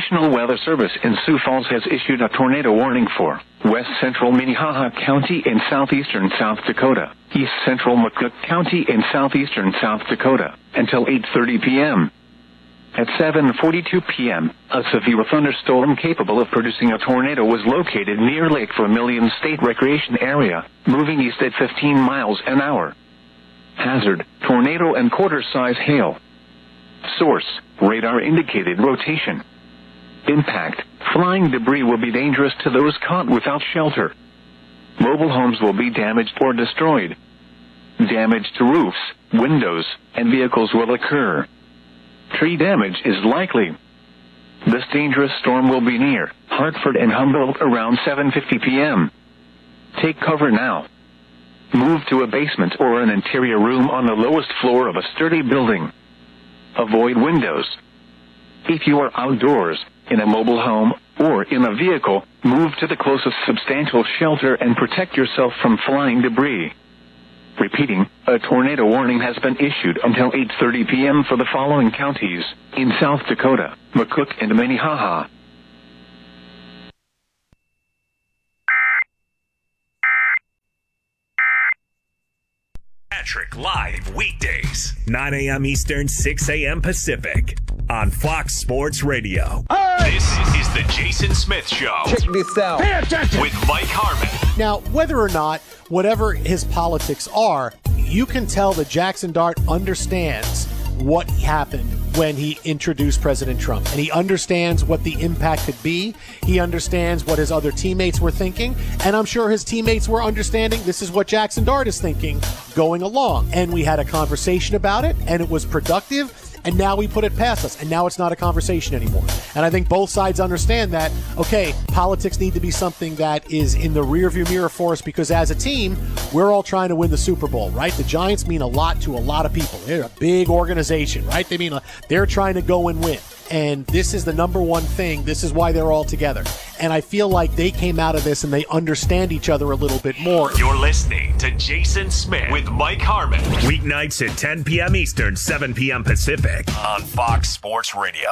National Weather Service in Sioux Falls has issued a tornado warning for west central Minnehaha County in southeastern South Dakota, east central McCook County in southeastern South Dakota, until 8:30 p.m. At 7:42 p.m., a severe thunderstorm capable of producing a tornado was located near Lake Vermilion State Recreation Area, moving east at 15 miles an hour. Hazard, tornado and quarter-size hail. Source, radar indicated rotation. Impact, flying debris will be dangerous to those caught without shelter. Mobile homes will be damaged or destroyed. Damage to roofs, windows, and vehicles will occur. Tree damage is likely. This dangerous storm will be near Hartford and Humboldt around 7:50 p.m. Take cover now. Move to a basement or an interior room on the lowest floor of a sturdy building. Avoid windows. If you are outdoors, in a mobile home, or in a vehicle, move to the closest substantial shelter and protect yourself from flying debris. Repeating, a tornado warning has been issued until 8:30 p.m. for the following counties in South Dakota, McCook and Minnehaha. Patrick live weekdays, 9 a.m. Eastern, 6 a.m. Pacific on Fox Sports Radio. This is the Jason Smith Show. Check this out. Pay attention. With Mike Harmon. Now, whether or not, whatever his politics are, you can tell that Jackson Dart understands what happened when he introduced President Trump. And he understands what the impact could be. He understands what his other teammates were thinking. And I'm sure his teammates were understanding this is what Jackson Dart is thinking going along. And we had a conversation about it, and it was productive. And now we put it past us, and now it's not a conversation anymore. And I think both sides understand that, okay, politics need to be something that is in the rearview mirror for us, because as a team, we're all trying to win the Super Bowl, right? The Giants mean a lot to a lot of people. They're a big organization, right? They're trying to go and win. And this is the number one thing. This is why they're all together. And I feel like they came out of this and they understand each other a little bit more. You're listening to Jason Smith with Mike Harmon. Weeknights at 10 p.m. Eastern, 7 p.m. Pacific on Fox Sports Radio.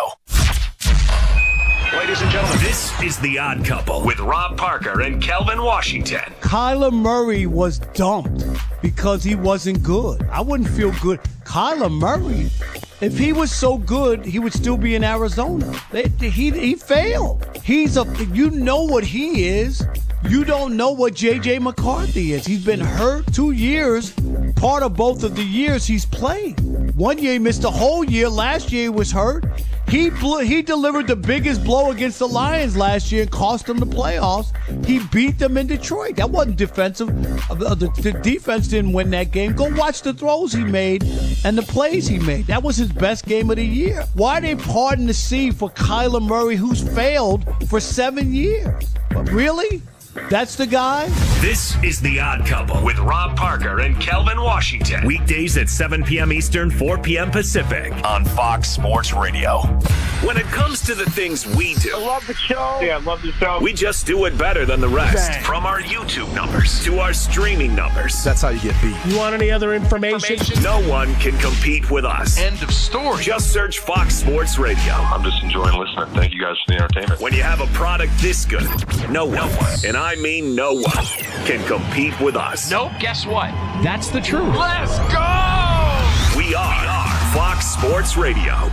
Ladies and gentlemen, this is The Odd Couple with Rob Parker and Kelvin Washington. Kyler Murray was dumped because he wasn't good. I wouldn't feel good. Kyler Murray, if he was so good, he would still be in Arizona. He failed. You know what he is. You don't know what J.J. McCarthy is. He's been hurt 2 years. Part of both of the years he's played. 1 year he missed a whole year. Last year he was hurt. He delivered the biggest blow against the Lions last year and cost them the playoffs. He beat them in Detroit. That wasn't defensive. The defense didn't win that game. Go watch the throws he made and the plays he made. That was his best game of the year. Why are they parting the sea for Kyler Murray, who's failed for 7 years? But really? That's the guy? This is The Odd Couple with Rob Parker and Kelvin Washington. Weekdays at 7 p.m. Eastern, 4 p.m. Pacific on Fox Sports Radio. When it comes to the things we do, I love the show. Yeah, I love the show. We just do it better than the rest. Dang. From our YouTube numbers to our streaming numbers. That's how you get beat. You want any other information? No one can compete with us. End of story. Just search Fox Sports Radio. I'm just enjoying listening. Thank you guys for the entertainment. When you have a product this good, no one, and I mean no one, can compete with us. Nope, guess what? That's the truth. Let's go! We are Fox Sports Radio.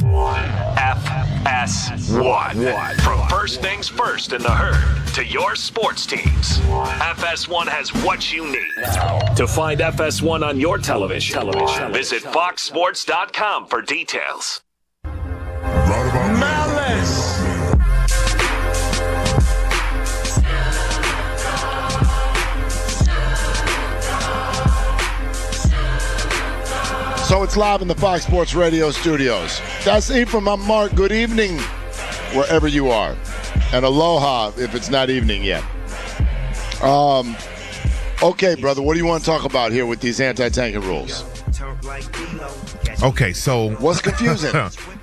FS1. From first things first in the herd to your sports teams, FS1 has what you need. To find FS1 on your television, visit foxsports.com for details. Malice. So it's live in the Fox Sports Radio studios. That's Ephraim. I'm Mark. Good evening, wherever you are. And aloha, if it's not evening yet. Okay, brother, what do you want to talk about here with these anti-tanking rules? Okay, so what's confusing?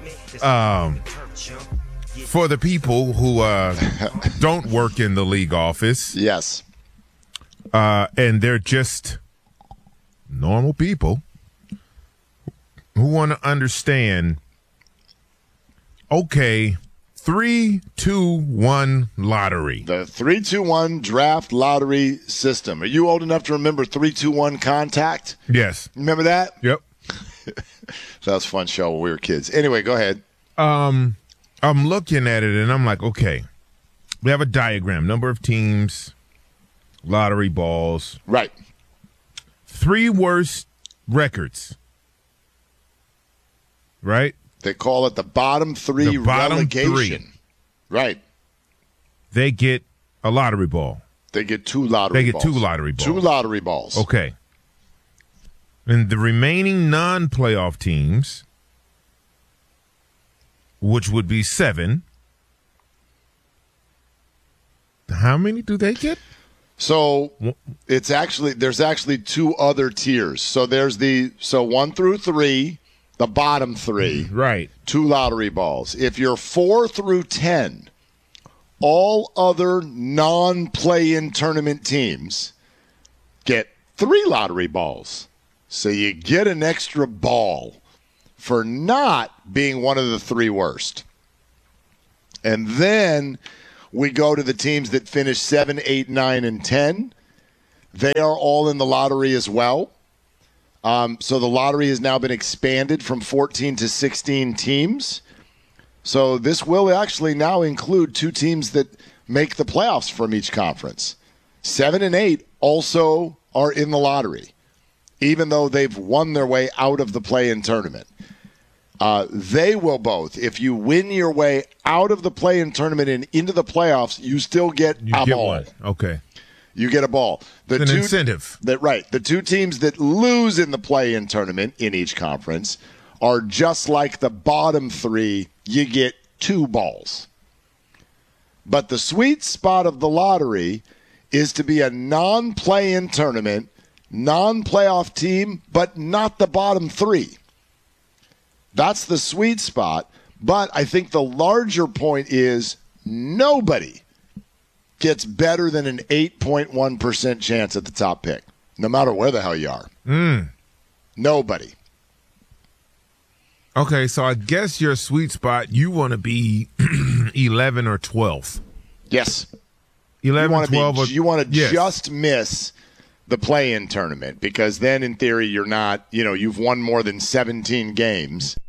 For the people who don't work in the league office. Yes. And they're just normal people who want to understand, okay, 3-2-1 lottery. The 3-2-1 draft lottery system. Are you old enough to remember 3-2-1 contact? Yes. Remember that? Yep. That was a fun show when we were kids. Anyway, go ahead. I'm looking at it, and I'm like, okay, we have a diagram, number of teams, lottery balls. Right. 3 worst records. Right? They call it the bottom 3 relegation. 3. Right. They get a lottery ball. They get 2 lottery balls. 2 lottery balls. 2 lottery balls. Okay. And the remaining non-playoff teams, which would be 7, how many do they get? So there's actually 2 other tiers. So there's 1 through 3, the bottom 3. Right. 2 lottery balls. If you're 4 through 10, all other non-play-in tournament teams get 3 lottery balls. So you get an extra ball for not being one of the 3 worst. And then we go to the teams that finish 7, 8, 9, and 10. They are all in the lottery as well. So the lottery has now been expanded from 14 to 16 teams. So this will actually now include 2 teams that make the playoffs from each conference. 7 and 8 also are in the lottery, even though they've won their way out of the play-in tournament. They will both. If you win your way out of the play-in tournament and into the playoffs, you still get a ball. One. Okay. You get a ball. It's an incentive. Right. The 2 teams that lose in the play-in tournament in each conference are just like the bottom 3. You get 2 balls. But the sweet spot of the lottery is to be a non-play-in tournament, non-playoff team, but not the bottom 3. That's the sweet spot. But I think the larger point is nobody gets better than an 8.1% chance at the top pick, no matter where the hell you are. Nobody. Okay, so I guess your sweet spot, you want to be 11 or 12. Yes. 11, 12. You want to just miss the play-in tournament, because then in theory you're not, you've won more than 17 games.